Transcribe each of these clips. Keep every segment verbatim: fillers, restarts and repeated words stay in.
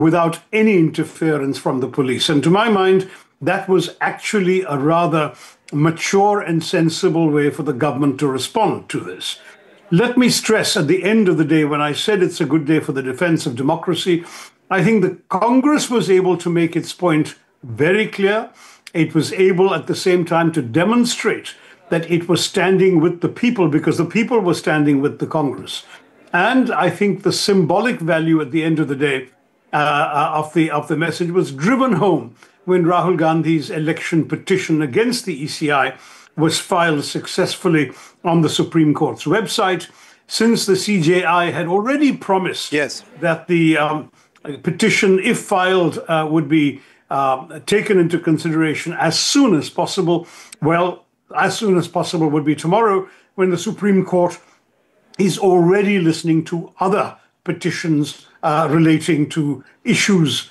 without any interference from the police. And to my mind, that was actually a rather mature and sensible way for the government to respond to this. Let me stress at the end of the day, when I said it's a good day for the defense of democracy, I think the Congress was able to make its point very clear. It was able at the same time to demonstrate that it was standing with the people because the people were standing with the Congress. And I think the symbolic value at the end of the day uh, of the of the message was driven home when Rahul Gandhi's election petition against the E C I was filed successfully on the Supreme Court's website, since the C J I had already promised yes. that the um, petition, if filed, uh, would be uh, taken into consideration as soon as possible. Well, as soon as possible would be tomorrow, when the Supreme Court is already listening to other petitions uh, relating to issues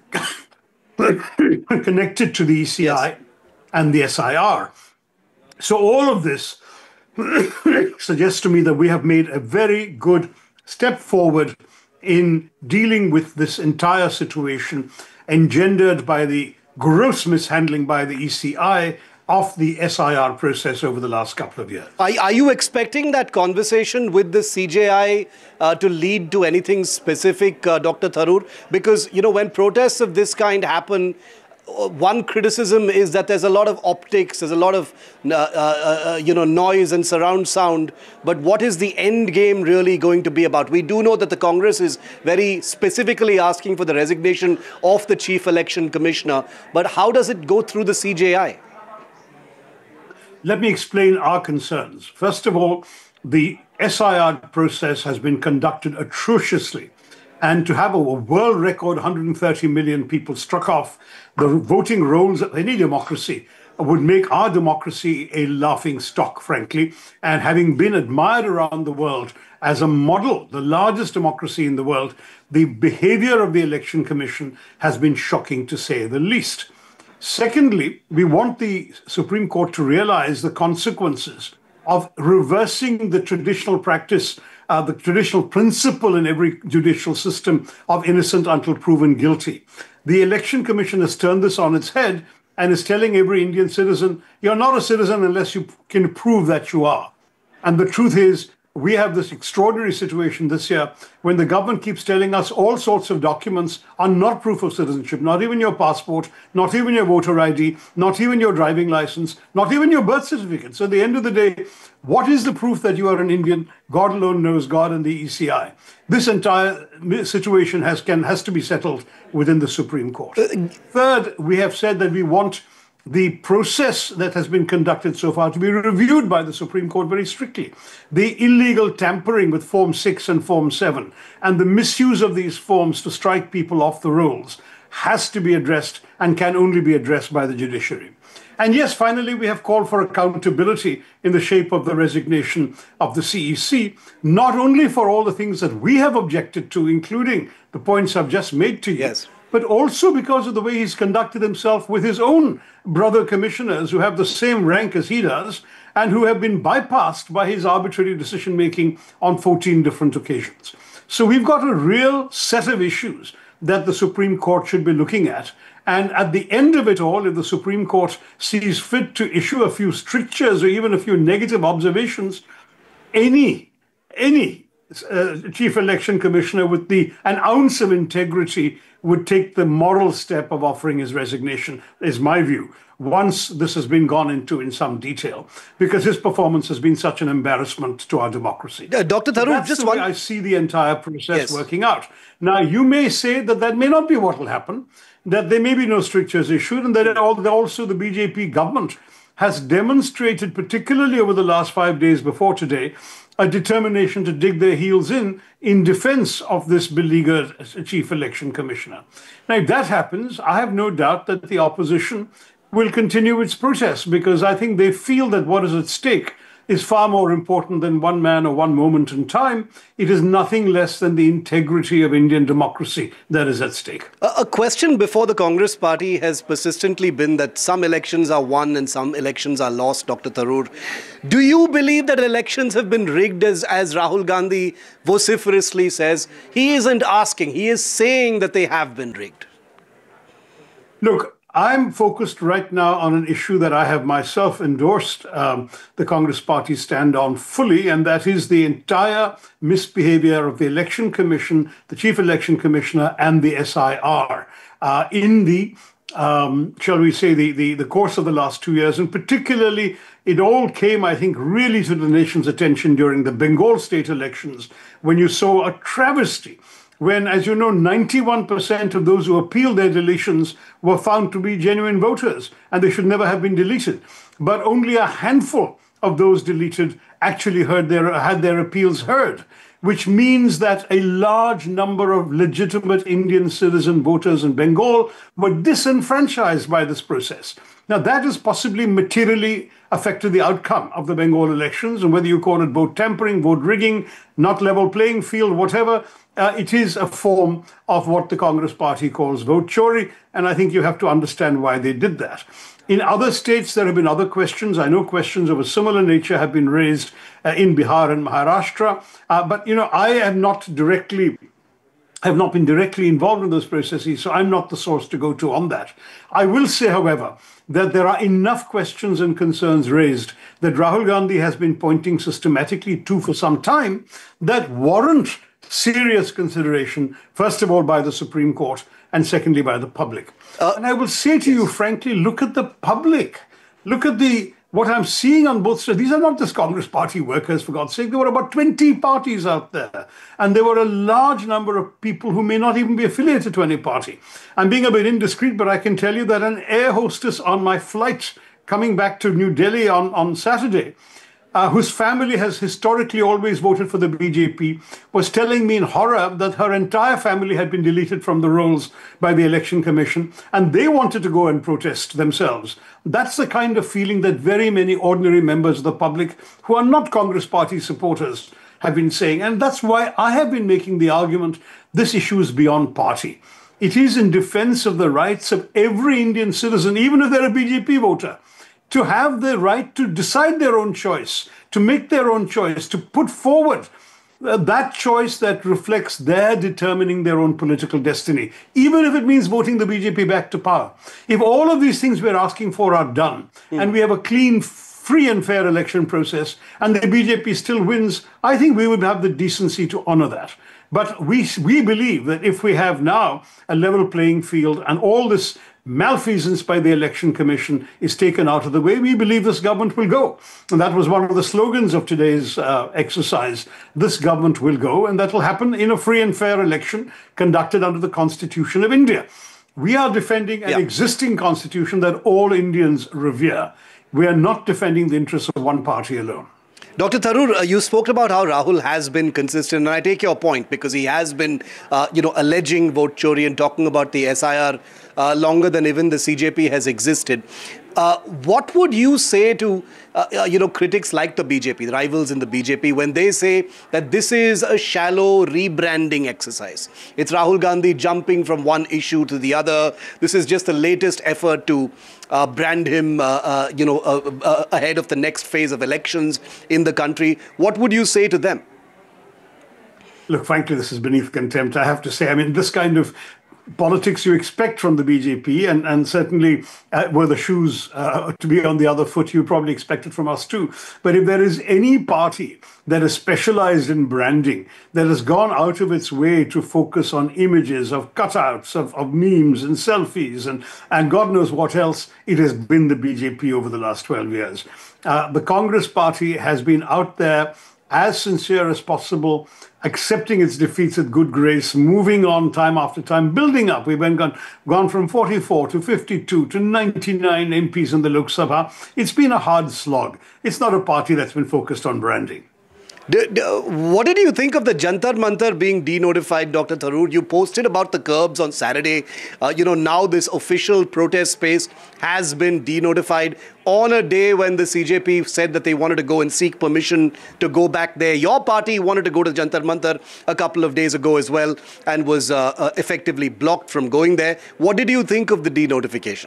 connected to the E C I yes. and the S I R. So all of this suggests to me that we have made a very good step forward in dealing with this entire situation engendered by the gross mishandling by the E C I of the S I R process over the last couple of years. Are, are you expecting that conversation with the C J I uh, to lead to anything specific, uh, Doctor Tharoor? Because, you know, when protests of this kind happen, uh, one criticism is that there's a lot of optics, there's a lot of, uh, uh, uh, you know, noise and surround sound. But what is the end game really going to be about? We do know that the Congress is very specifically asking for the resignation of the Chief Election Commissioner. But how does it go through the C J I? Let me explain our concerns. First of all, the S I R process has been conducted atrociously. And to have a world record one hundred thirty million people struck off the voting rolls of any democracy would make our democracy a laughing stock, frankly. And having been admired around the world as a model, the largest democracy in the world, the behavior of the Election Commission has been shocking, to say the least. Secondly, we want the Supreme Court to realize the consequences of reversing the traditional practice, uh, the traditional principle in every judicial system of innocent until proven guilty. The Election Commission has turned this on its head and is telling every Indian citizen, you're not a citizen unless you can prove that you are. And the truth is, we have this extraordinary situation this year when the government keeps telling us all sorts of documents are not proof of citizenship, not even your passport, not even your voter I D, not even your driving license, not even your birth certificate. So at the end of the day, what is the proof that you are an Indian? God alone knows, God and the E C I. This entire situation has, can, has to be settled within the Supreme Court. Third, we have said that we want the process that has been conducted so far to be reviewed by the Supreme Court very strictly. The illegal tampering with Form six and Form seven and the misuse of these forms to strike people off the rolls has to be addressed and can only be addressed by the judiciary. And yes, finally, we have called for accountability in the shape of the resignation of the C E C, not only for all the things that we have objected to, including the points I've just made to you, yes. but also because of the way he's conducted himself with his own brother commissioners who have the same rank as he does and who have been bypassed by his arbitrary decision-making on fourteen different occasions. So we've got a real set of issues that the Supreme Court should be looking at. And at the end of it all, if the Supreme Court sees fit to issue a few strictures or even a few negative observations, any, any uh, Chief Election Commissioner with the an ounce of integrity would take the moral step of offering his resignation, is my view, once this has been gone into in some detail, because his performance has been such an embarrassment to our democracy. Uh, Doctor Tharoor, That's just the one... way I see the entire process yes. working out. Now, you may say that that may not be what will happen, that there may be no strictures issued, and that also the B J P government has demonstrated, particularly over the last five days before today, a determination to dig their heels in in defense of this beleaguered Chief Election Commissioner. Now, if that happens, I have no doubt that the opposition will continue its protest, because I think they feel that what is at stake is far more important than one man or one moment in time. It is nothing less than the integrity of Indian democracy that is at stake. A, a question before the Congress party has persistently been that some elections are won and some elections are lost, Doctor Tharoor. Do you believe that elections have been rigged, as, as Rahul Gandhi vociferously says? He isn't asking, he is saying that they have been rigged. Look, I'm focused right now on an issue that I have myself endorsed um, the Congress party stand on fully, and that is the entire misbehavior of the Election Commission, the Chief Election Commissioner, and the S I R uh, in the, um, shall we say, the, the, the course of the last two years. And particularly, it all came, I think, really to the nation's attention during the Bengal state elections, when you saw a travesty. When, as you know, ninety-one percent of those who appealed their deletions were found to be genuine voters, and they should never have been deleted. But only a handful of those deleted actually heard their, had their appeals heard, which means that a large number of legitimate Indian citizen voters in Bengal were disenfranchised by this process. Now, that has possibly materially affected the outcome of the Bengal elections, and whether you call it vote tampering, vote rigging, not level playing field, whatever, uh, it is a form of what the Congress party calls vote chori, and I think you have to understand why they did that. In other states, there have been other questions. I know questions of a similar nature have been raised uh, in Bihar and Maharashtra, uh, but, you know, I am not directly have not been directly involved in those processes, so I'm not the source to go to on that. I will say, however, that there are enough questions and concerns raised that Rahul Gandhi has been pointing systematically to for some time that warrant serious consideration, first of all, by the Supreme Court, and secondly, by the public. Uh, and I will say to you, frankly, look at the public. Look at the what I'm seeing on both sides. These are not just Congress party workers, for God's sake. There were about twenty parties out there. And there were a large number of people who may not even be affiliated to any party. I'm being a bit indiscreet, but I can tell you that an air hostess on my flight coming back to New Delhi on, on Saturday, Uh, whose family has historically always voted for the B J P, was telling me in horror that her entire family had been deleted from the rolls by the Election Commission, and they wanted to go and protest themselves. That's the kind of feeling that very many ordinary members of the public who are not Congress party supporters have been saying. And that's why I have been making the argument this issue is beyond party. It is in defense of the rights of every Indian citizen, even if they're a B J P voter, to have the right to decide their own choice, to make their own choice, to put forward uh, that choice that reflects their determining their own political destiny, even if it means voting the B J P back to power. If all of these things we're asking for are done, mm. and we have a clean, free and fair election process, and the B J P still wins, I think we would have the decency to honor that. But we, we believe that if we have now a level playing field and all this malfeasance by the Election Commission is taken out of the way, we believe this government will go. And that was one of the slogans of today's uh, exercise. This government will go, and that will happen in a free and fair election conducted under the Constitution of India. We are defending an yeah. existing constitution that all Indians revere. We are not defending the interests of one party alone. Doctor Tharoor, uh, you spoke about how Rahul has been consistent, and I take your point because he has been, uh, you know, alleging vote chori and talking about the S I R uh, longer than even the C J P has existed. Uh, what would you say to, uh, uh, you know, critics like the B J P, the rivals in the B J P, when they say that this is a shallow rebranding exercise? It's Rahul Gandhi jumping from one issue to the other. This is just the latest effort to uh, brand him, uh, uh, you know, uh, uh, ahead of the next phase of elections in the country. What would you say to them? Look, frankly, this is beneath contempt. I have to say, I mean, this kind of politics you expect from the B J P, and, and certainly uh, were the shoes uh, to be on the other foot, you probably expect it from us too. But if there is any party that is specialized in branding, that has gone out of its way to focus on images of cutouts, of, of memes and selfies, and, and God knows what else, it has been the B J P over the last twelve years. Uh, the Congress party has been out there as sincere as possible, accepting its defeats with good grace, moving on time after time, building up. We've been gone, gone from forty-four to fifty-two to ninety-nine M Ps in the Lok Sabha. It's been a hard slog. It's not a party that's been focused on branding. D- d- what did you think of the Jantar Mantar being denotified, Doctor Tharoor? You posted about the curbs on Saturday. Uh, you know, now this official protest space has been denotified on a day when the C J P said that they wanted to go and seek permission to go back there. Your party wanted to go to Jantar Mantar a couple of days ago as well and was uh, uh, effectively blocked from going there. What did you think of the denotification?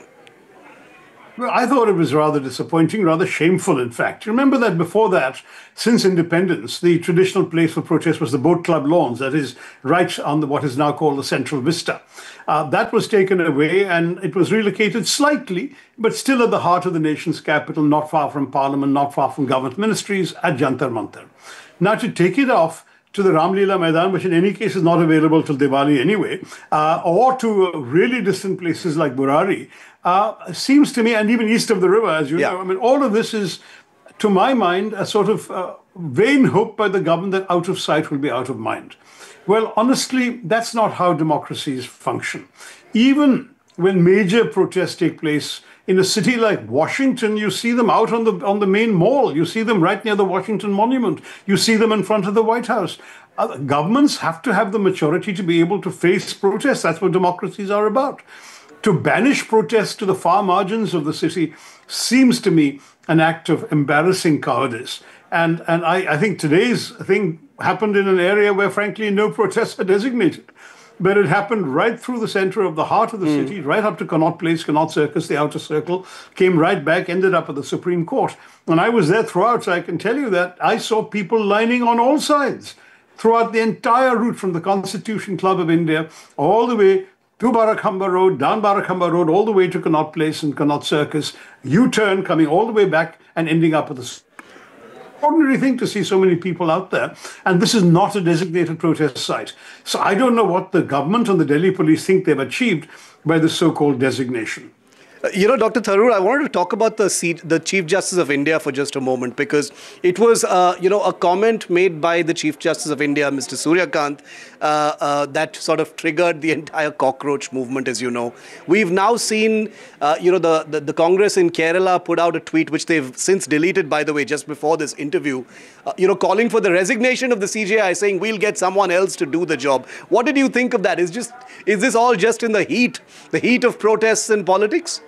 Well, I thought it was rather disappointing, rather shameful, in fact. Remember that before that, since independence, the traditional place for protest was the Boat Club lawns, that is, right on the, what is now called the Central Vista. Uh, that was taken away and it was relocated slightly, but still at the heart of the nation's capital, not far from Parliament, not far from government ministries, at Jantar Mantar. Now, to take it off to the Ramleela Maidan, which in any case is not available till Diwali anyway, uh, or to uh, really distant places like Burari, uh, seems to me, and even east of the river, as you yeah. know, I mean, all of this is, to my mind, a sort of uh, vain hope by the government that out of sight will be out of mind. Well, honestly, that's not how democracies function. Even when major protests take place in a city like Washington, you see them out on the on the main mall. You see them right near the Washington Monument. You see them in front of the White House. Uh, governments have to have the maturity to be able to face protests. That's what democracies are about. To banish protests to the far margins of the city seems to me an act of embarrassing cowardice. And, and I, I think today's thing happened in an area where, frankly, no protests are designated. But it happened right through the center of the heart of the mm. city, right up to Connaught Place, Connaught Circus, the outer circle, came right back, ended up at the Supreme Court. And I was there throughout, so I can tell you that I saw people lining on all sides throughout the entire route from the Constitution Club of India all the way to Barakhamba Road, down Barakhamba Road, all the way to Connaught Place and Connaught Circus, U-turn coming all the way back and ending up at the ordinary thing to see so many people out there. And this is not a designated protest site. So I don't know what the government and the Delhi police think they've achieved by this so-called designation. You know, Doctor Tharoor, I wanted to talk about the seat, the Chief Justice of India for just a moment, because it was, uh, you know, a comment made by the Chief Justice of India, Mister Surya Kant, uh, uh, that sort of triggered the entire cockroach movement, as you know. We've now seen, uh, you know, the, the, the Congress in Kerala put out a tweet, which they've since deleted, by the way, just before this interview, uh, you know, calling for the resignation of the C J I, saying we'll get someone else to do the job. What did you think of that? Is just, is this all just in the heat, the heat of protests and politics?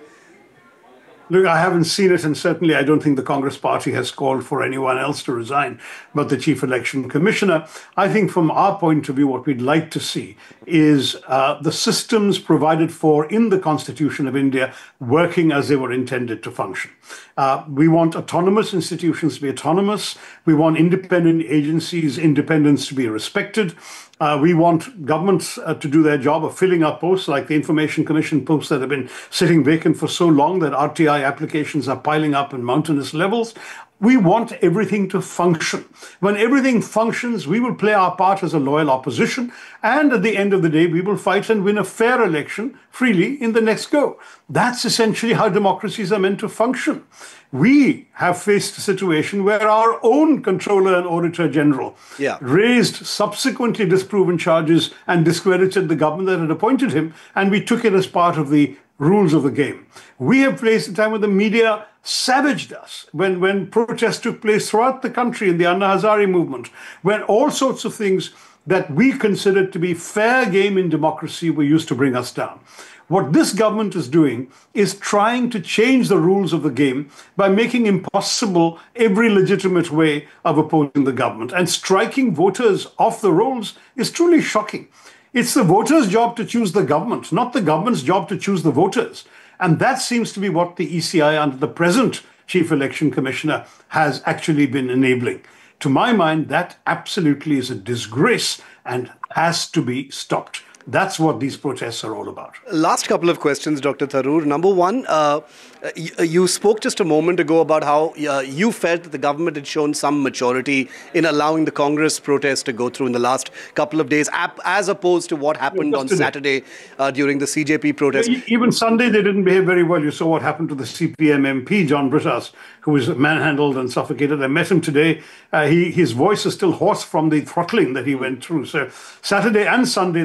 Look, I haven't seen it, and certainly I don't think the Congress party has called for anyone else to resign but the Chief Election Commissioner. I think from our point of view, what we'd like to see is uh, the systems provided for in the Constitution of India working as they were intended to function. Uh, we want autonomous institutions to be autonomous. We want independent agencies' independence to be respected. Uh, we want governments uh, to do their job of filling up posts like the Information Commission posts that have been sitting vacant for so long that R T I applications are piling up in mountainous levels. We want everything to function. When everything functions, we will play our part as a loyal opposition. And at the end of the day, we will fight and win a fair election freely in the next go. That's essentially how democracies are meant to function. We have faced a situation where our own Controller and Auditor General yeah. raised subsequently disproven charges and discredited the government that had appointed him, and we took it as part of the rules of the game. We have faced a time when the media savaged us, when, when protests took place throughout the country in the Anna Hazare movement, when all sorts of things that we considered to be fair game in democracy were used to bring us down. What this government is doing is trying to change the rules of the game by making impossible every legitimate way of opposing the government. And striking voters off the rolls is truly shocking. It's the voters' job to choose the government, not the government's job to choose the voters. And that seems to be what the E C I under the present Chief Election Commissioner has actually been enabling. To my mind, that absolutely is a disgrace and has to be stopped. That's what these protests are all about. Last couple of questions, Doctor Tharoor. Number one, uh, you, you spoke just a moment ago about how uh, you felt that the government had shown some maturity in allowing the Congress protest to go through in the last couple of days, as opposed to what happened on Saturday uh, during the C J P protest. Even Sunday, they didn't behave very well. You saw what happened to the C P M M P, John Brittas, who was manhandled and suffocated. I met him today. Uh, he, his voice is still hoarse from the throttling that he went through. So Saturday and Sunday, the government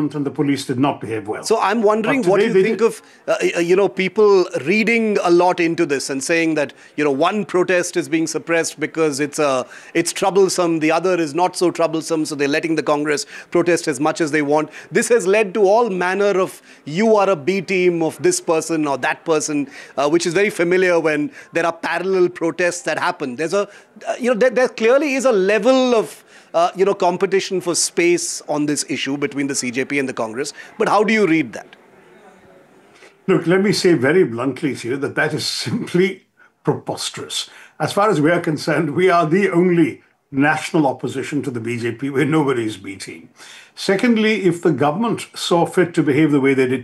government and the police did not behave well. So I'm wondering But what today you they think did. of, uh, uh, you know, people reading a lot into this and saying that, you know, one protest is being suppressed because it's uh, it's troublesome, the other is not so troublesome, so they're letting the Congress protest as much as they want. This has led to all manner of, you are a B team of this person or that person, uh, which is very familiar when there are parallel protests that happen. There's a, uh, you know, there, there clearly is a level of, uh, you know, competition for space on this issue between the C J P and the Congress. But how do you read that? Look, let me say very bluntly to you that that is simply preposterous. As far as we are concerned, we are the only national opposition to the B J P where nobody is B team. Secondly, if the government saw fit to behave the way they did